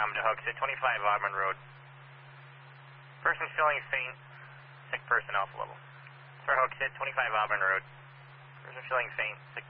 to Hooksett, 25 Auburn Road. Person feeling faint, sick person, alpha level. For Hooksett, 25 Auburn Road. Person feeling faint, sick